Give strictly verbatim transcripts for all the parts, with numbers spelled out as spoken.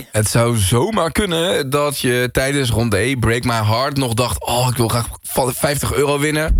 Het zou zomaar kunnen dat je tijdens rondé Break My Heart nog dacht... oh, ik wil graag vijftig euro winnen.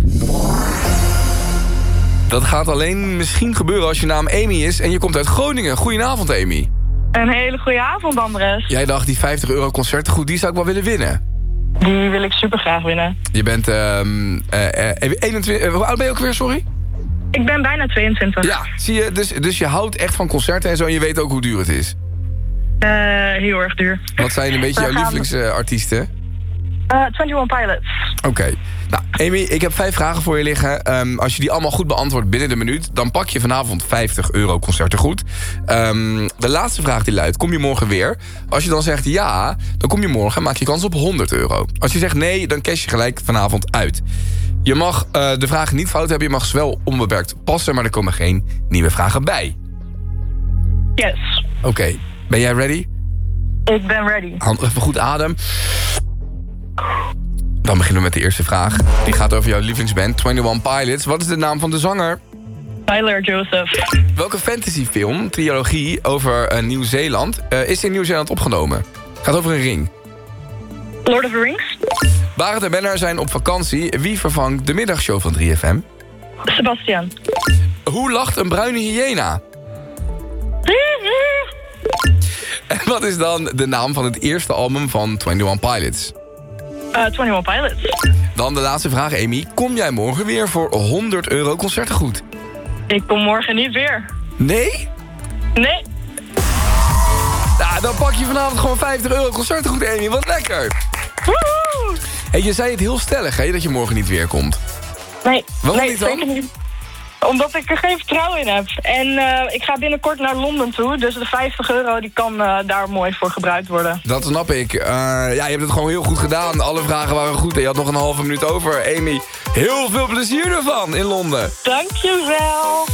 Dat gaat alleen misschien gebeuren als je naam Amy is en je komt uit Groningen. Goedenavond, Amy. Een hele goede avond, Andres. Jij dacht, die vijftig euro concertgoed, die zou ik wel willen winnen. Die wil ik super graag winnen. Je bent um, uh, uh, eenentwintig... Uh, hoe oud ben je ook weer, sorry? Ik ben bijna tweeëntwintig. Ja, zie je, dus, dus je houdt echt van concerten en zo en je weet ook hoe duur het is. Uh, heel erg duur. Wat zijn een beetje jouw lievelingsartiesten? Uh, eenentwintig Pilots. Oké. Okay. Nou, Amy, ik heb vijf vragen voor je liggen. Um, als je die allemaal goed beantwoordt binnen de minuut... dan pak je vanavond vijftig euro concertengoed. Um, de laatste vraag die luidt, kom je morgen weer? Als je dan zegt ja, dan kom je morgen en maak je kans op honderd euro. Als je zegt nee, dan cash je gelijk vanavond uit. Je mag uh, de vragen niet fout hebben, je mag ze wel onbeperkt passen... maar er komen geen nieuwe vragen bij. Yes. Oké, okay. Ben jij ready? Ik ben ready. Hand even goed adem. Dan beginnen we met de eerste vraag. Die gaat over jouw lievelingsband, eenentwintig Pilots. Wat is de naam van de zanger? Tyler Joseph. Welke fantasyfilm, trilogie over uh, Nieuw-Zeeland... Uh, is in Nieuw-Zeeland opgenomen? Het gaat over een ring. Lord of the Rings. Barend en Benner zijn op vakantie. Wie vervangt de middagshow van drie F M? Sebastian. Hoe lacht een bruine hyena? En wat is dan de naam van het eerste album van eenentwintig Pilots? Uh, eenentwintig Pilots. Dan de laatste vraag, Amy. Kom jij morgen weer voor honderd euro concertengoed? Ik kom morgen niet weer. Nee? Nee. Nou, dan pak je vanavond gewoon vijftig euro concertengoed, Amy. Wat lekker. Woehoe. Hey, je zei het heel stellig, hè, dat je morgen niet weer komt. Nee. Waarom nee, niet dan? Zeker niet. Omdat ik er geen vertrouwen in heb. En uh, ik ga binnenkort naar Londen toe. Dus de vijftig euro die kan uh, daar mooi voor gebruikt worden. Dat snap ik. Uh, ja, je hebt het gewoon heel goed gedaan. Alle vragen waren goed en je had nog een halve minuut over. Amy, heel veel plezier ervan in Londen. Dankjewel.